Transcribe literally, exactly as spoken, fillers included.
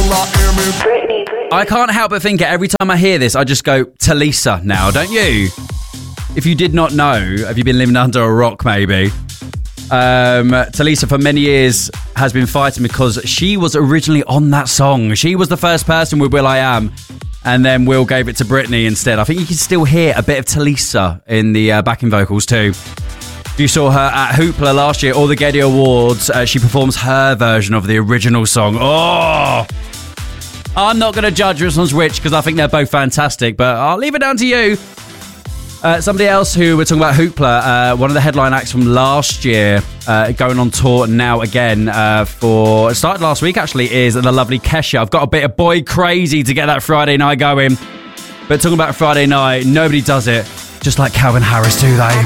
Britney. I can't help but think it every time I hear this. I just go Talisa now, don't you? If you did not know, have you been living under a rock? Maybe. Um, Talisa for many years has been fighting because she was originally on that song. She was the first person with Will I Am, and then Will gave it to Britney instead. I think you can still hear a bit of Talisa in the uh, backing vocals too. You saw her at Hoopla last year, all the Getty Awards. Uh, she performs her version of the original song. Oh, I'm not going to judge which one's which because I think they're both fantastic, but I'll leave it down to you. Uh, somebody else who we're talking about, Hoopla, uh, one of the headline acts from last year, uh, going on tour now again uh, for, it started last week actually, is the lovely Kesha. I've got a bit of boy crazy to get that Friday night going. But talking about Friday night, nobody does it just like Calvin Harris, do they?